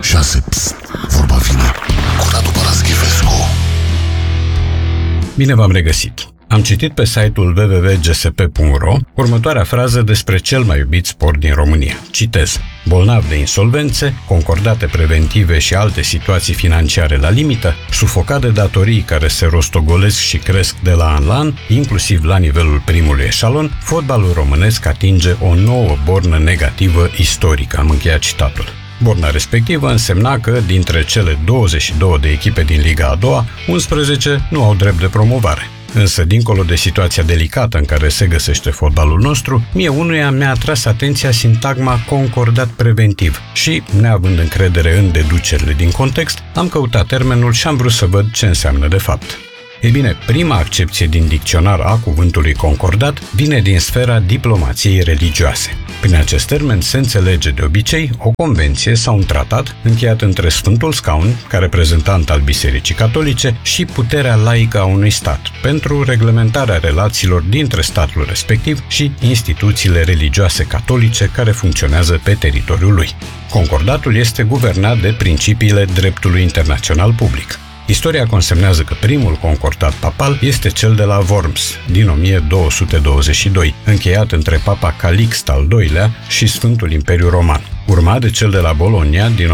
6. Psst, vorba vine cu Radu Paraschivescu. Bine v-am regăsit! Am citit pe site-ul www.gsp.ro următoarea frază despre cel mai iubit sport din România. Citez: bolnav de insolvențe, concordate preventive și alte situații financiare la limită, sufocat de datorii care se rostogolesc și cresc de la an la an, inclusiv la nivelul primului eșalon, fotbalul românesc atinge o nouă bornă negativă istorică. Am încheiat citatul. Borna respectivă însemna că, dintre cele 22 de echipe din Liga a doua, 11 nu au drept de promovare. Însă, dincolo de situația delicată în care se găsește fotbalul nostru, mie unuia mi-a atras atenția sintagma concordat preventiv și, neavând încredere în deducerile din context, am căutat termenul și am vrut să văd ce înseamnă de fapt. Ei bine, prima accepție din dicționar a cuvântului concordat vine din sfera diplomației religioase. Prin acest termen se înțelege de obicei o convenție sau un tratat încheiat între Sfântul Scaun, ca reprezentant al Bisericii Catolice, și puterea laică a unui stat, pentru reglementarea relațiilor dintre statul respectiv și instituțiile religioase catolice care funcționează pe teritoriul lui. Concordatul este guvernat de principiile dreptului internațional public. Istoria consemnează că primul concordat papal este cel de la Worms, din 1222, încheiat între Papa Calixt al II-lea și Sfântul Imperiu Roman, urmat de cel de la Bologna, din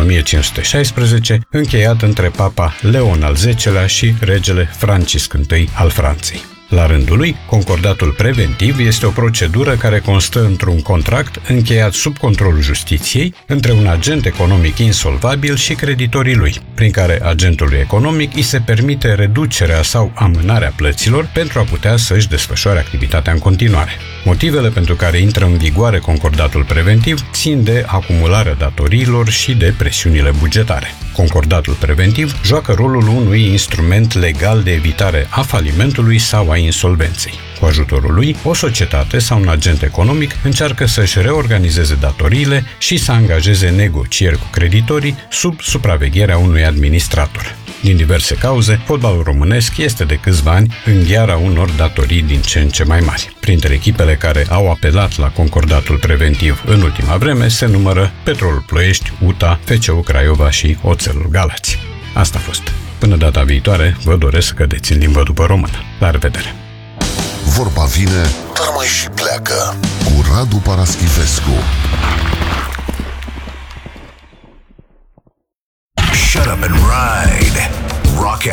1516, încheiat între Papa Leon al X-lea și regele Francisc I al Franței. La rândul lui, concordatul preventiv este o procedură care constă într-un contract încheiat sub controlul justiției între un agent economic insolvabil și creditorii lui, prin care agentului economic îi se permite reducerea sau amânarea plăților pentru a putea să-și desfășoare activitatea în continuare. Motivele pentru care intră în vigoare concordatul preventiv țin de acumularea datoriilor și de presiunile bugetare. Concordatul preventiv joacă rolul unui instrument legal de evitare a falimentului sau a insolvenței. Cu ajutorul lui, o societate sau un agent economic încearcă să-și reorganizeze datoriile și să angajeze negocieri cu creditorii sub supravegherea unui administrator. Din diverse cauze, fotbalul românesc este de câțiva ani în gheara unor datorii din ce în ce mai mari. Printre echipele care au apelat la concordatul preventiv în ultima vreme se numără Petrolul Ploiești, UTA, FCU Craiova și Oțelul Galați. Asta a fost. Până data viitoare, vă doresc să cădeți în limbă după română. La revedere! Vorba vine, dar mai și pleacă cu Radu Paraschivescu. Shut up and ride. Rock